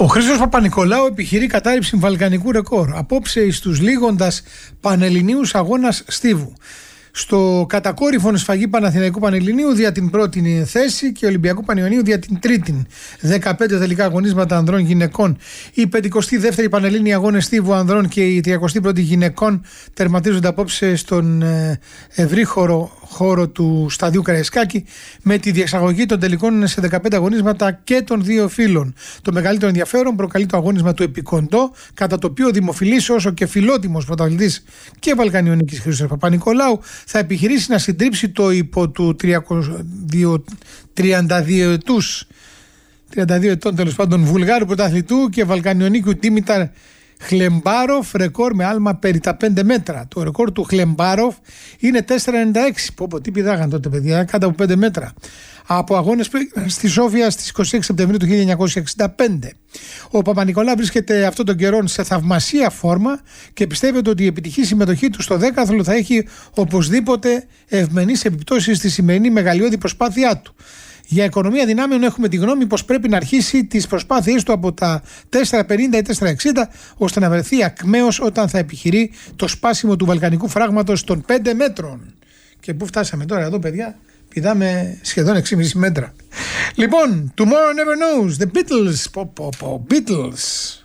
Ο Χρήστος Παπα-Νικολάου επιχειρεί κατάρριψη βαλκανικού ρεκόρ. Απόψε εις τους λίγοντας Πανελληνίους αγώνας στίβου. Στο κατακόρυφον σφαγή Παναθηναϊκού Πανελληνίου δια την πρώτη θέση και Ολυμπιακού Πανιωνίου δια την τρίτη. 15 τελικά αγωνίσματα ανδρών γυναικών. Οι 52η Πανελλήνιοι αγώνες στίβου ανδρών και οι 31η γυναικών τερματίζονται απόψε στον ευρύχωρο χώρο του σταδίου Καραϊσκάκη με τη διεξαγωγή των τελικών σε 15 αγωνίσματα και των δύο φύλων. Το μεγαλύτερο ενδιαφέρον προκαλεί το αγώνισμα του Επικοντό, κατά το οποίο δημοφιλής όσο και φιλότιμος πρωταθλητής και Βαλκανιονίκης Χρήστος Παπα-Νικολάου θα επιχειρήσει να συντρίψει το υπό του 32 ετών τέλος πάντων Βουλγάρου πρωταθλητού και Βαλκανιονίκου Τίμηταρ Χλεμπάροφ, ρεκόρ με άλμα περί τα 5 μέτρα. Το ρεκόρ του Χλεμπάροφ είναι 4,96. Πω, τι πηδάγαν τότε, παιδιά, κάτω από 5 μέτρα. Από αγώνες στη Σόφια στις 26 Σεπτεμβρίου του 1965. Ο Παπα-Νικολάου βρίσκεται αυτόν τον καιρό σε θαυμασία φόρμα και πιστεύετε ότι η επιτυχή συμμετοχή του στο δέκαθλο θα έχει οπωσδήποτε ευμενείς επιπτώσεις στη σημερινή μεγαλειώδη προσπάθειά του. Για οικονομία δυνάμεων έχουμε τη γνώμη πως πρέπει να αρχίσει τις προσπάθειές του από τα 4,50 ή 4,60 ώστε να βρεθεί ακμαίος όταν θα επιχειρεί το σπάσιμο του βαλκανικού φράγματος των 5 μέτρων. Και πού φτάσαμε τώρα εδώ, παιδιά? Πηδάμε σχεδόν 6,5 μέτρα. Λοιπόν, Tomorrow Never Knows, The Beatles. Beatles.